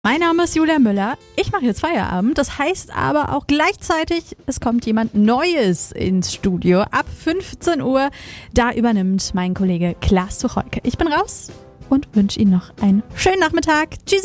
Mein Name ist Julia Müller. Ich mache jetzt Feierabend. Das heißt aber auch gleichzeitig, es kommt jemand Neues ins Studio. Ab 15 Uhr, da übernimmt mein Kollege Klaas Tucholke. Ich bin raus und wünsche Ihnen noch einen schönen Nachmittag. Tschüss.